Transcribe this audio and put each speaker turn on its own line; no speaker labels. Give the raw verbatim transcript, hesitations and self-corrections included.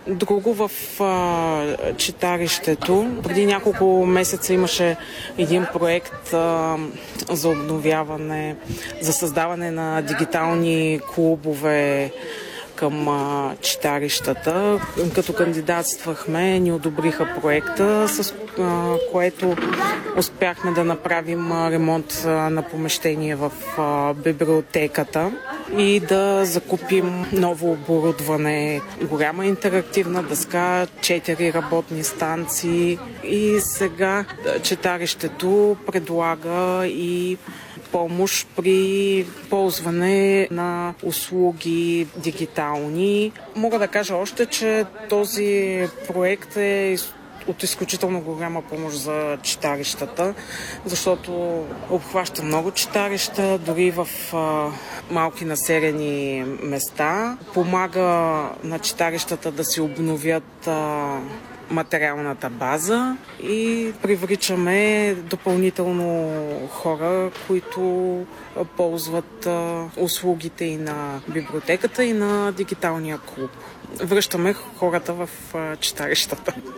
Друго в а, читалището. Преди няколко месеца имаше един проект а, за обновяване, за създаване на дигитални клубове към а, читалищата. Като кандидатствахме, ни одобриха проекта, с а, което успяхме да направим а, ремонт а, на помещение в а, библиотеката и да закупим ново оборудване, голяма интерактивна дъска, четири работни станции и сега читалището предлага и помощ при ползване на услуги дигитални. Мога да кажа още, че този проект е от изключително голяма помощ за читалищата, защото обхваща много читалища, дори в а, малки населени места. Помага на читалищата да си обновят а, материалната база и привличаме допълнително хора, които ползват а, услугите и на библиотеката, и на дигиталния клуб. Връщаме хората в а, читалищата.